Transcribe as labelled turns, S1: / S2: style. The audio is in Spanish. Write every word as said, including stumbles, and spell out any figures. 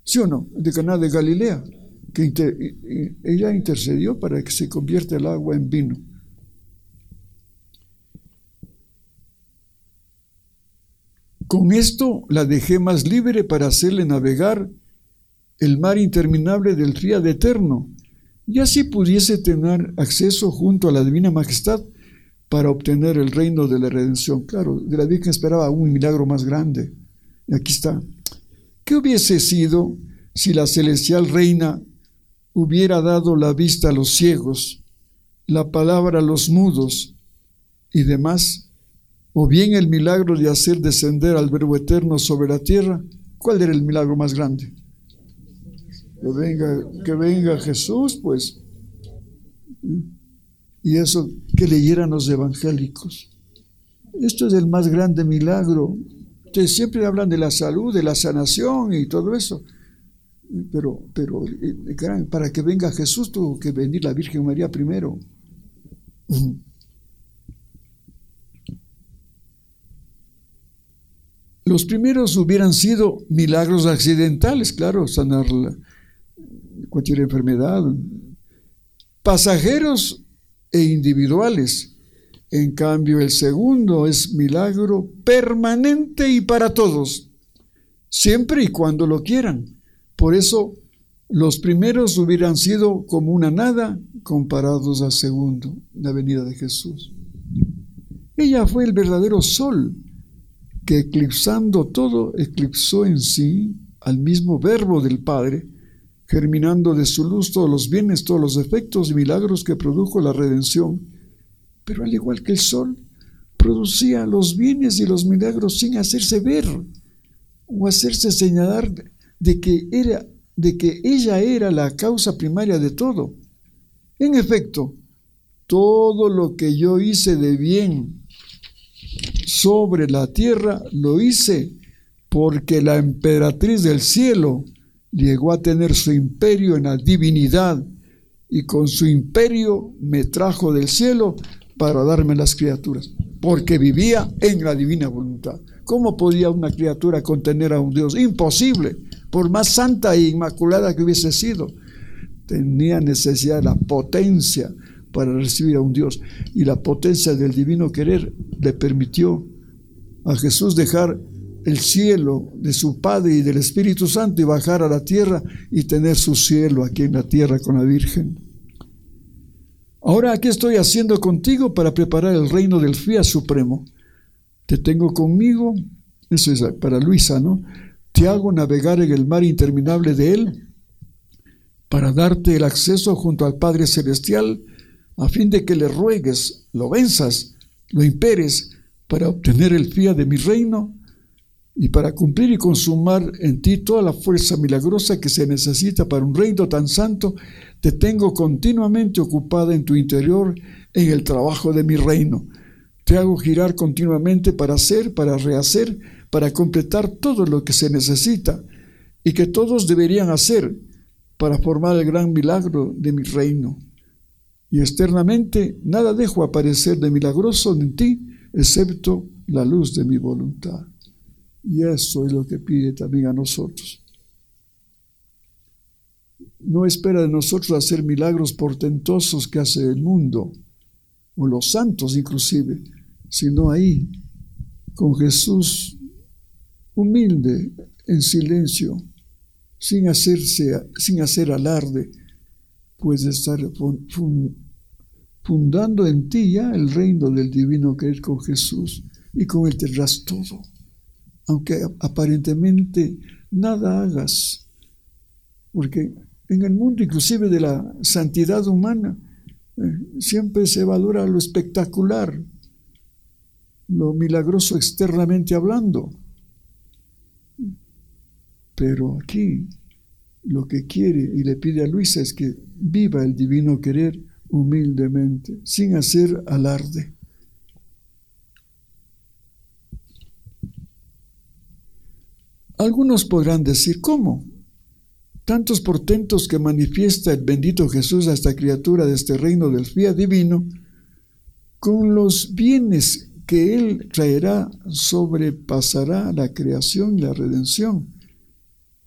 S1: ¿Sí o no? De Caná de Galilea, que inter, ella intercedió para que se convierta el agua en vino. Con esto la dejé más libre para hacerle navegar el mar interminable del Fiat eterno, y así pudiese tener acceso junto a la divina majestad para obtener el reino de la redención. Claro, de la Virgen esperaba un milagro más grande. Y aquí está. ¿Qué hubiese sido si la celestial reina hubiera dado la vista a los ciegos, la palabra a los mudos y demás? O bien el milagro de hacer descender al Verbo eterno sobre la tierra. ¿Cuál era el milagro más grande? Que venga, que venga Jesús, pues. Y eso, que leyeran los evangélicos. Esto es el más grande milagro. Ustedes siempre hablan de la salud, de la sanación y todo eso. Pero, pero para que venga Jesús tuvo que venir la Virgen María primero. Los primeros hubieran sido milagros accidentales, claro, sanar la, cualquier enfermedad, pasajeros e individuales. En cambio, el segundo es milagro permanente y para todos, siempre y cuando lo quieran. Por eso, los primeros hubieran sido como una nada comparados al segundo, la venida de Jesús. Ella fue el verdadero sol, que eclipsando todo, eclipsó en sí al mismo Verbo del Padre, germinando de su luz todos los bienes, todos los efectos y milagros que produjo la redención. Pero al igual que el sol, producía los bienes y los milagros sin hacerse ver o hacerse señalar de que, era, de que ella era la causa primaria de todo. En efecto, todo lo que yo hice de bien sobre la tierra, lo hice porque la emperatriz del cielo llegó a tener su imperio en la divinidad, y con su imperio me trajo del cielo para darme las criaturas, porque vivía en la divina voluntad. ¿Cómo podía una criatura contener a un Dios? Imposible, por más santa e inmaculada que hubiese sido. Tenía necesidad de la potencia para recibir a un Dios, y la potencia del divino querer le permitió a Jesús dejar el cielo de su Padre y del Espíritu Santo y bajar a la tierra y tener su cielo aquí en la tierra con la Virgen. Ahora, ¿qué estoy haciendo contigo para preparar el reino del Fiat Supremo? Te tengo conmigo, eso es para Luisa, ¿no? Te hago navegar en el mar interminable de Él para darte el acceso junto al Padre Celestial, a fin de que le ruegues, lo venzas, lo imperes para obtener el Fiat de mi reino y para cumplir y consumar en ti toda la fuerza milagrosa que se necesita para un reino tan santo. Te tengo continuamente ocupada en tu interior en el trabajo de mi reino. Te hago girar continuamente para hacer, para rehacer, para completar todo lo que se necesita y que todos deberían hacer para formar el gran milagro de mi reino. Y externamente nada dejo aparecer de milagroso en ti, excepto la luz de mi voluntad. Y eso es lo que pide también a nosotros. No espera de nosotros hacer milagros portentosos que hace el mundo, o los santos inclusive, sino ahí, con Jesús, humilde, en silencio, sin hacerse, sin hacer alarde, puede estar fundando en ti ya el reino del divino querer con Jesús, y con Él tendrás todo. Aunque aparentemente nada hagas, porque en el mundo inclusive de la santidad humana eh, siempre se valora lo espectacular, lo milagroso externamente hablando. Pero aquí lo que quiere y le pide a Luisa es que viva el divino querer humildemente, sin hacer alarde. Algunos podrán decir, ¿cómo? Tantos portentos que manifiesta el bendito Jesús a esta criatura de este reino del Fiat divino, con los bienes que Él traerá, sobrepasará la creación y la redención.